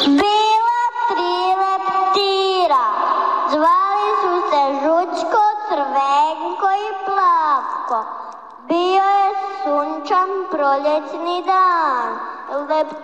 Bila tri leptira, zvali su se Žučko, Crvenko i Plavko. Bio je sunčan proljetni dan,